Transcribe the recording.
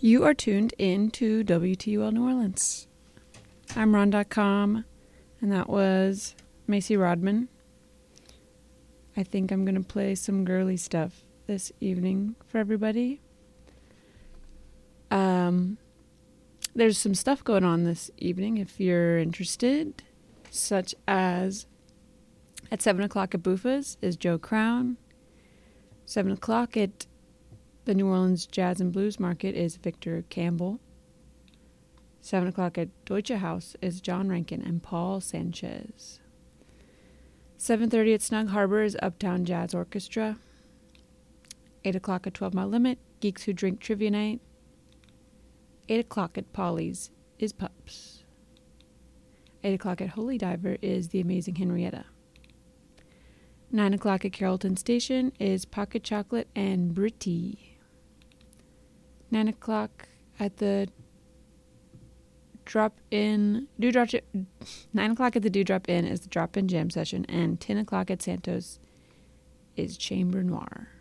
You are tuned in to WTUL New Orleans. I'm Ron.com, and that was Macy Rodman. I think I'm going to play some girly stuff this evening for everybody. There's some stuff going on this evening if you're interested, such as at 7 o'clock at Buffa's is Joe Crown. 7 o'clock at the New Orleans Jazz and Blues Market is Victor Campbell. 7 o'clock at Deutsche House is John Rankin and Paul Sanchez. 7:30 at Snug Harbor is Uptown Jazz Orchestra. 8 o'clock at 12 Mile Limit, Geeks Who Drink Trivia Night. 8 o'clock at Polly's is Pups. 8 o'clock at Holy Diver is The Amazing Henrietta. 9 o'clock at Carrollton Station is Pocket Chocolate and Britty. 9 o'clock at the 9 o'clock at the Dewdrop Inn is the Drop-In Jam Session, and 10 o'clock at Santos is Chamber Noir.